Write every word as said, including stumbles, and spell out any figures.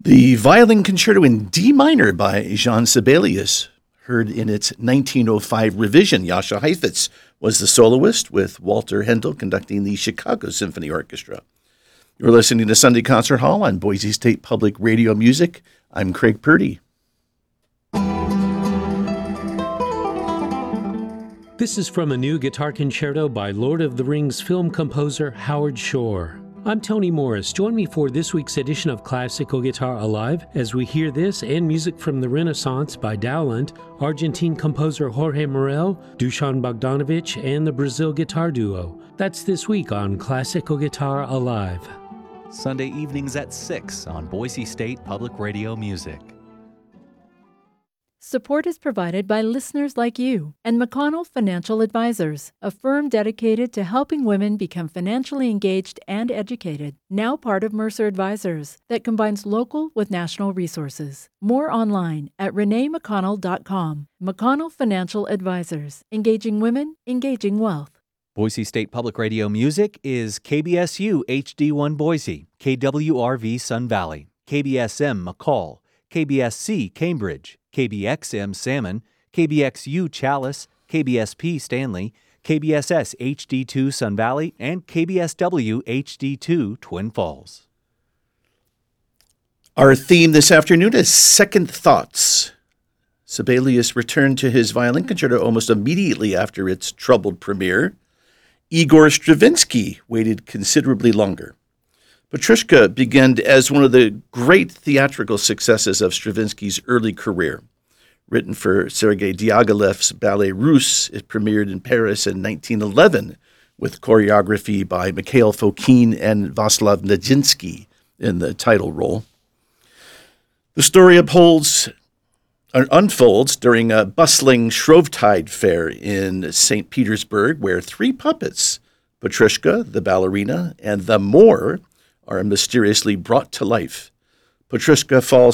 The Violin Concerto in D minor by Jean Sibelius, heard in its nineteen oh five revision. Jascha Heifetz was the soloist, with Walter Handel conducting the Chicago Symphony Orchestra. You're listening to Sunday Concert Hall on Boise State Public Radio Music. I'm Craig Purdy. This is from a new guitar concerto by Lord of the Rings film composer Howard Shore. I'm Tony Morris. Join me for this week's edition of Classical Guitar Alive as we hear this and music from the Renaissance by Dowland, Argentine composer Jorge Morel, Dusan Bogdanovic, and the Brazil Guitar Duo. That's this week on Classical Guitar Alive. Sunday evenings at six on Boise State Public Radio Music. Support is provided by listeners like you and McConnell Financial Advisors, a firm dedicated to helping women become financially engaged and educated, now part of Mercer Advisors, that combines local with national resources. More online at renee mcconnell dot com. McConnell Financial Advisors, engaging women, engaging wealth. Boise State Public Radio Music is K B S U H D one Boise, K W R V Sun Valley, K B S M McCall, K B S C Cambridge, K B X M Salmon, K B X U Chalice, K B S P Stanley, K B S S H D two Sun Valley, and K B S W H D two Twin Falls. Our theme this afternoon is Second Thoughts. Sibelius returned to his violin concerto almost immediately after its troubled premiere. Igor Stravinsky waited considerably longer. Petrushka began as one of the great theatrical successes of Stravinsky's early career. Written for Sergei Diaghilev's Ballet Russe, it premiered in Paris in nineteen eleven with choreography by Mikhail Fokine and Vaslav Nijinsky in the title role. The story upholds, uh, unfolds during a bustling Shrovetide fair in Saint Petersburg, where three puppets, Petrushka, the ballerina, and the Moor, are mysteriously brought to life. Petrushka falls